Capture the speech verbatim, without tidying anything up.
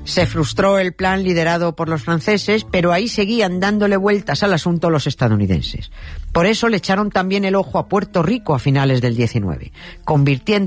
Se frustró el plan liderado por los franceses, pero ahí seguían dándole vueltas al asunto los estadounidenses. Por eso le echaron también el ojo a Puerto Rico a finales del diecinueve, convirtiendo